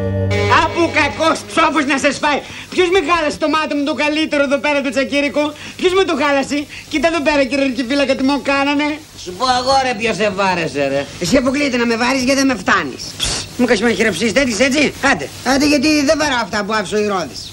Απού κακός ψόφος να σε σπάει. Ποιος με χάλασε το μάτι μου το καλύτερο εδώ πέρα του τσακίρικου? Ποιος με το χάλασε? Κοίτα εδώ πέρα κυριαρχική φύλακα τι μου κάνανε. Σου πω αγόρε ποιος σε βάρεσε ρε. Εσύ αποκλείεται να με βάρεις γιατί δεν με φτάνεις. Μου κάνεις με χειραψείς τέτοις έτσι. Άντε γιατί δεν βαράω αυτά που άφησε ο Ηρώδης.